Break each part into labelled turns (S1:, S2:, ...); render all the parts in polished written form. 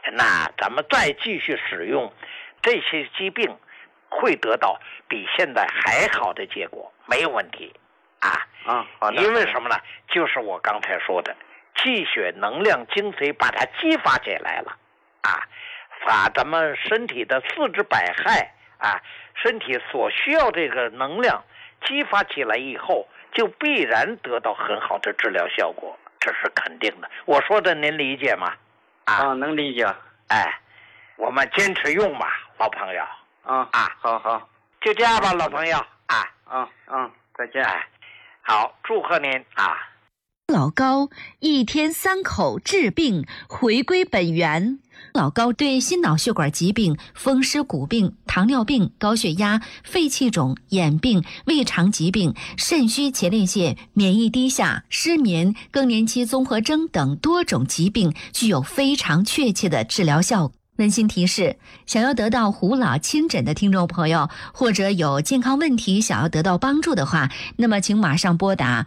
S1: 那咱们再继续使用，这些疾病会得到比现在还好的结果，没有问题
S2: 好的。
S1: 因为什么呢？就是我刚才说的，气血能量精髓把它激发起来了把咱们身体的四肢百骸身体所需要这个能量激发起来以后，就必然得到很好的治疗效果，这是肯定的。我说的您理解吗？
S2: 能理解。
S1: 我们坚持用吧，老朋友。
S2: 好，
S1: 就这样吧，老朋友
S2: 再见。
S1: 好，祝贺您
S3: 老高一天3口治病，回归本源。老高对心脑血管疾病、风湿骨病、糖尿病、高血压、肺气肿、眼病、胃肠疾病、肾虚前列腺、免疫低下、失眠、更年期综合征等多种疾病具有非常确切的治疗效果。温馨提示：想要得到胡老亲诊的听众朋友，或者有健康问题想要得到帮助的话，那么请马上拨打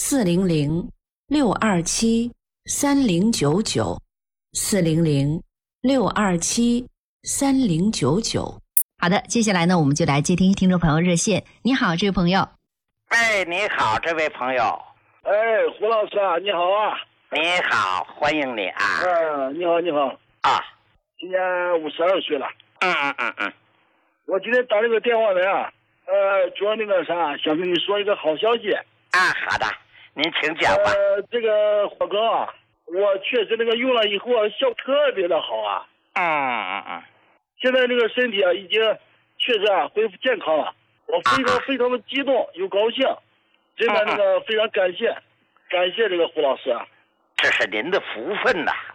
S3: 400-627-3099，400-627-3099。好的，接下来呢，我们就来接听听众朋友热线。你好，这位朋友。
S1: 你好，这位朋友。
S4: 胡老师你好
S1: 你好，欢迎你
S4: 你好今年52岁了。我今天打这个电话来主要想跟你说一个好消息。
S1: 好的，您请讲吧。
S4: 这个火哥我确实用了以后效果特别的好现在这个身体已经确实恢复健康了，我非常的激动又高兴，真的非常感谢这个胡老师
S1: 这是您的福分呐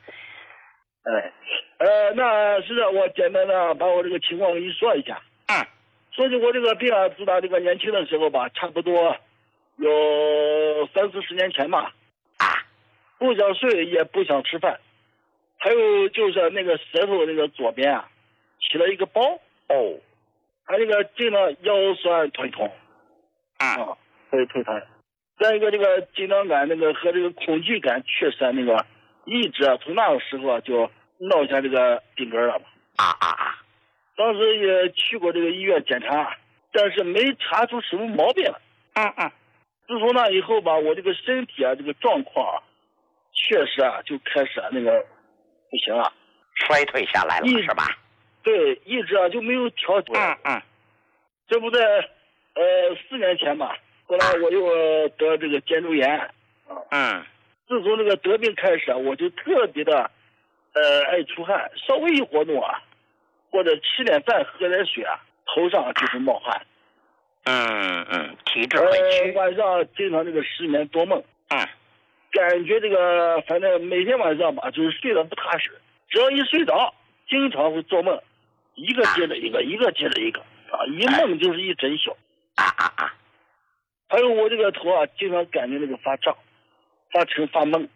S4: 那是我简单的把我这个情况给你说一下。说起我这个病自打这个年轻的时候吧，差不多有30-40年前吧不想睡也不想吃饭，还有就是那个舌头那个左边起了一个包还有这个经常腰酸腿痛腿疼，再一个这个紧张感和这个恐惧感确实一直从那个时候就落下这个病根了当时也去过这个医院检查，但是没查出什么毛病来自从那以后吧，我这个身体这个状况确实就开始不行
S1: 衰退下来了是吧？
S4: 对，一直就没有调出来这不在4年前吧，后来我又得这个肩周炎自从这个得病开始我就特别的爱出汗，稍微一活动或者吃点饭喝点水头上就是冒汗
S1: 体质委屈
S4: 晚上经常失眠多梦感觉反正每天晚上吧就是睡得不踏实，只要一睡着经常会做梦，一个接着一个一个接着一个一梦就是一整宿还有我这个头经常感觉发胀发沉发闷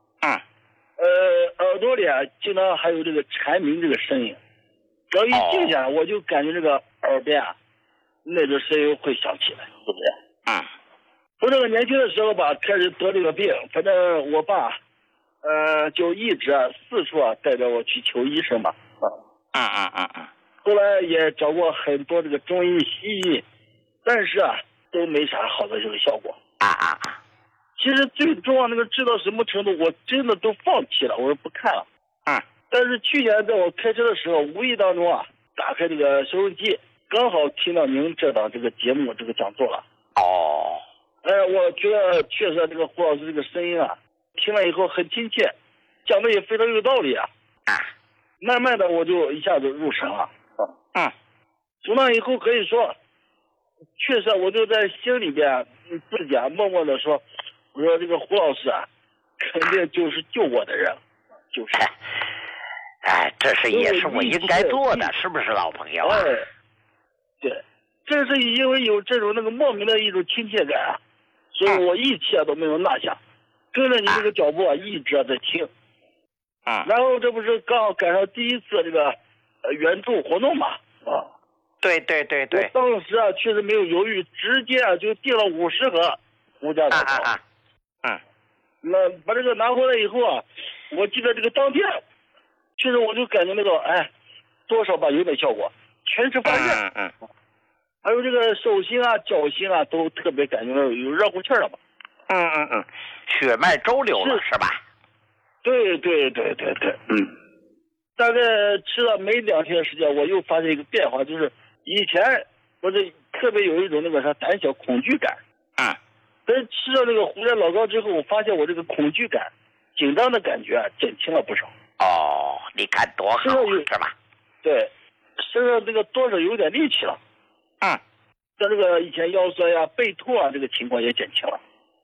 S4: 耳朵里经常还有这个蝉鸣这个声音，只要一静下来我就感觉耳边那个声音会响起来，是不是从这个年轻的时候吧开始得这个病，反正我爸就一直四处带着我去求医生嘛后来也找过很多这个中医西医，但是都没啥好的这个效果其实最重要治到什么程度我真的都放弃了，我说不看了但是去年在我开车的时候无意当中打开这个收音机，刚好听到您这档这个节目这个讲座了我觉得确实这个胡老师这个声音听了以后很亲切，讲的也非常有道理慢慢的我就一下子入神了从那以后可以说确实我就在心里边自己默默的说，我说这个胡老师肯定就是救我的人，就是
S1: 这是也是我应该做的，是不是老朋友
S4: 对，正是因为有这种莫名的一种亲切感所以我一切都没有落下，跟着你这个脚步一直在听然后这不是刚好赶上第一次这个援助活动嘛
S1: 对
S4: 我当时确实没有犹豫，直接就订了50盒胡家的那把这个拿回来以后我记得这个当天确实我就感觉那个多少吧有点效果，全身发热。还有这个手心啊、脚心啊都特别感觉到有热乎气了嘛。
S1: 血脉周流了是吧？
S4: 对。大概吃了没2天的时间，我又发现一个变化，就是以前我这特别有一种那个胆小恐惧感。但是吃了那个胡连老膏之后，我发现我这个恐惧感、紧张的感觉减轻了不少。
S1: 你看多好是吧？对，
S4: 身上这个多少有点力气了。像这个以前腰酸呀、背痛啊，这个情况也减轻了。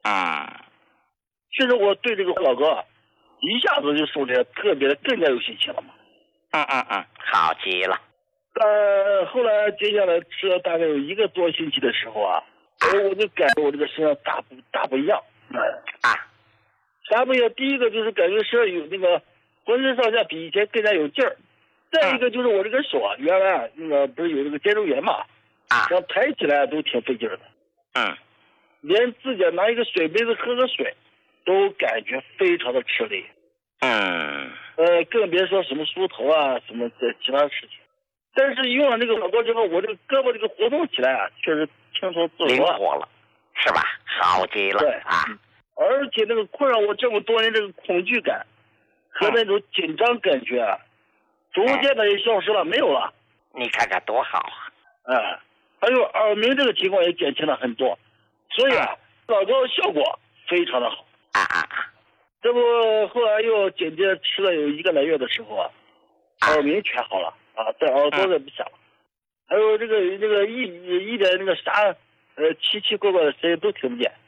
S4: 确实我对这个老膏一下子就受这特别的更加有信心了嘛。
S1: 好极了。
S4: 后来接下来吃了大概有1个多星期的时候我就感觉我这个身上大不一样。啥不一样？第一个就是感觉身上有那个浑身上下比以前更加有劲儿。再一个就是我这个手原来那个不是有这个肩周炎嘛，想抬起来都挺费劲的。连自己拿一个水杯子喝个水都感觉非常的吃力。更别说什么梳头啊什么的其他事情。但是用了那个老膏之后，我这个胳膊这个活动起来确实轻松自如，
S1: 灵活了，是吧？好极了。
S4: 对而且那个困扰我这么多年这个恐惧感和那种紧张感觉逐渐的也消失了，没有了。
S1: 你看看多好
S4: 还有耳鸣这个情况也减轻了很多，所以老膏效果非常的好。这不后来又紧接着吃了有1个来月的时候耳鸣全好了在耳朵也不响了，还有这个一点那个啥奇奇怪怪的声音都听不见。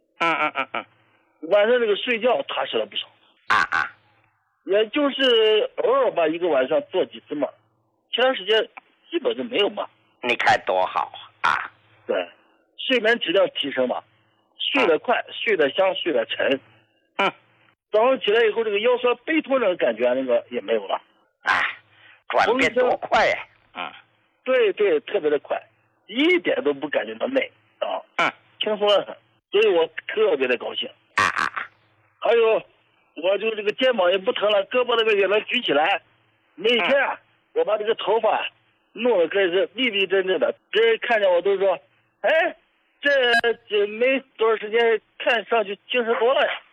S4: 晚上这个睡觉踏实了不少。也就是偶尔吧一个晚上做几次梦，其他时间基本就没有梦。
S1: 你看多好
S4: 对，睡眠质量提升嘛，睡得快，睡得香，睡得沉。早上起来以后这个腰酸背痛这个感觉那个也没有了。
S1: 转变多快呀！
S4: 对，特别的快，一点都不感觉到累轻松得很，所以我特别的高兴。还有我就这个肩膀也不疼了，胳膊那个也能举起来。每天我把这个头发弄得可以是立立正正的，别人看见我都说这没多少时间看上去精神多了呀。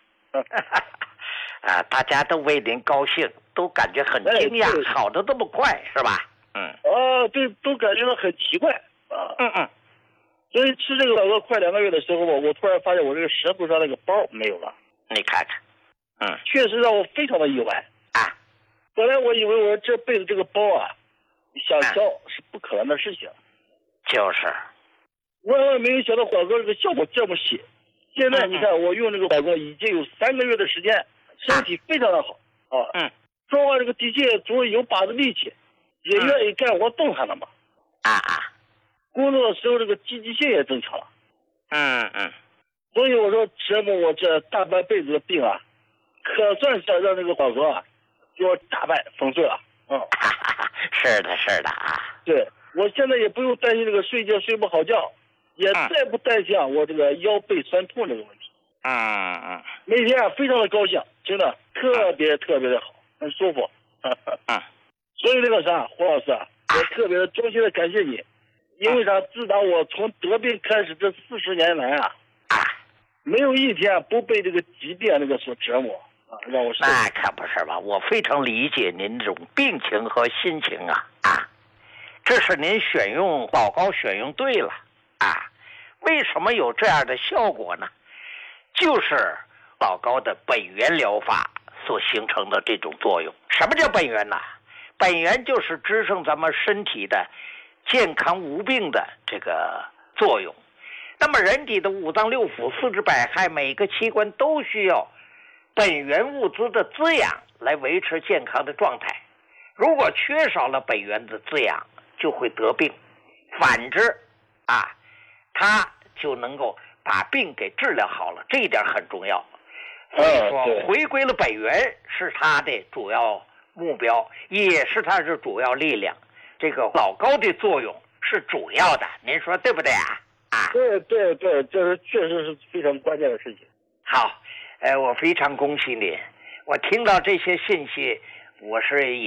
S1: 大家都为您高兴，都感觉很惊讶，好的这么快是吧？
S4: 对，都感觉到很奇怪所以吃这个老膏快2个月的时候我突然发现我这个舌头上那个包没有了。
S1: 你看看
S4: 确实让我非常的意外本来我以为我这辈子这个包想消是不可能的事情。
S1: 就是
S4: 万万没有想到老膏这个效果这么细。现在你看我用这个老膏已经有3个月的时间，身体非常的好说话这个的确终于有把子力气，也愿意干活动弹了嘛工作的时候这个积极性也增强了。所以我说折磨我这大半辈子的病可算是让这个老膏给我打败粉碎了。
S1: 是的
S4: 对，我现在也不用担心这个睡觉睡不好觉，也再不担心我这个腰背酸痛这个问题。每天非常的高兴，真的特别的好，很舒服。所以那个胡老师我特别的衷心的感谢你，因为自打我从得病开始这40年来没有一天不被这个疾病那个所折磨让我受。
S1: 那可不是吧，我非常理解您这种病情和心情这是您选用老膏选用对了为什么有这样的效果呢？就是老膏的本源疗法所形成的这种作用。什么叫本源呢？本源就是支撑咱们身体的健康无病的这个作用。那么人体的5脏6腑、4肢百骸，每个器官都需要本源物资的滋养来维持健康的状态。如果缺少了本源的滋养，就会得病。反之它就能够把病给治疗好了，这一点很重要。所以说回归了本源是它的主要目标，也是它的主要力量。这个老膏的作用是主要的，您说对不对
S4: 对，这是确实是非常关键的事情。
S1: 好，我非常恭喜你，我听到这些信息，我是